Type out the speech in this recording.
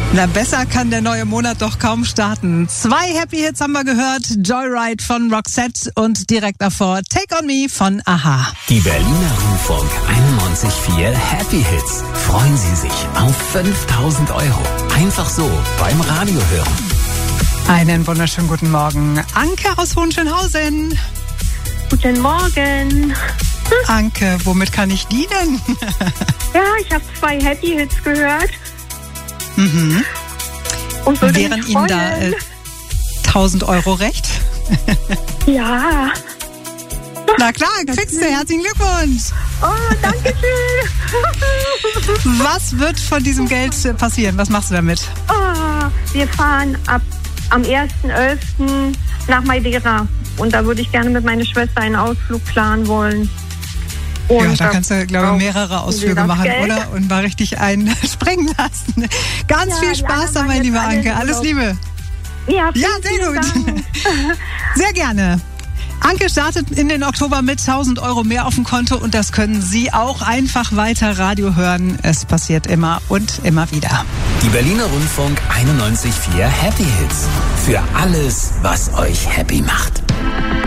Na, besser kann der neue Monat doch kaum starten. 2 Happy Hits haben wir gehört. Joyride von Roxette und direkt davor Take On Me von a-ha. Die Berliner Rundfunk 91.4 Happy Hits. Freuen Sie sich auf 5.000 €. Einfach so beim Radio hören. Einen wunderschönen guten Morgen. Anke aus Hohenschönhausen. Guten Morgen. Anke, womit kann ich dienen? Ja, ich habe 2 Happy Hits gehört. Mhm. Und würde Wären mich Ihnen da freuen. 1.000 € recht? Ja. Na klar, kriegst du. Herzlichen Glückwunsch. Oh, danke schön. Was wird von diesem Geld passieren? Was machst du damit? Oh, wir fahren am 1.11. nach Madeira. Und da würde ich gerne mit meiner Schwester einen Ausflug planen wollen. Und Ja, da kannst du, glaube ich, mehrere Ausflüge das machen, Geld. oder? Und mal richtig einen sprengen lassen. Ganz Ja, viel die Spaß anderen dabei, waren liebe jetzt alle Anke. im Alles Urlaub. Liebe. Ja, Ja, vielen, sehr vielen gut. Dank. Sehr gerne. Anke startet in den Oktober mit 1.000 € mehr auf dem Konto und das können Sie auch einfach weiter Radio hören. Es passiert immer und immer wieder. Die Berliner Rundfunk 91.4 Happy Hits. Für alles, was euch happy macht.